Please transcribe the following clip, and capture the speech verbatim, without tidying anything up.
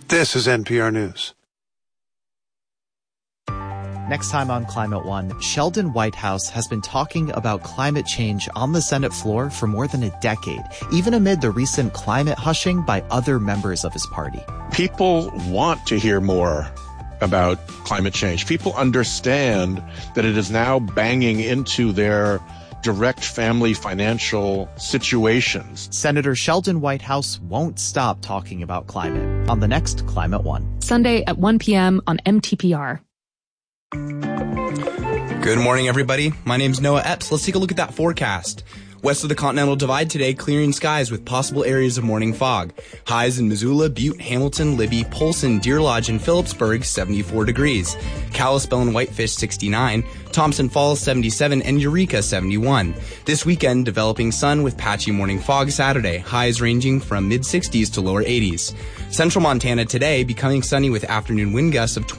This is N P R News. Next time on Climate One, Sheldon Whitehouse has been talking about climate change on the Senate floor for more than a decade, even amid the recent climate hushing by other members of his party. People want to hear more about climate change. People understand that it is now banging into their direct family financial situations. Senator Sheldon Whitehouse won't stop talking about climate on the next Climate One. Sunday at one p.m. on M T P R. Good morning, everybody. My name's Noah Epps. Let's take a look at that forecast. West of the Continental Divide today, clearing skies with possible areas of morning fog. Highs in Missoula, Butte, Hamilton, Libby, Polson, Deer Lodge, and Phillipsburg, seventy-four degrees. Kalispell and Whitefish, sixty-nine. Thompson Falls, seventy-seven, and Eureka, seventy-one. This weekend, developing sun with patchy morning fog Saturday. Highs ranging from mid-sixties to lower eighties. Central Montana today, becoming sunny with afternoon wind gusts of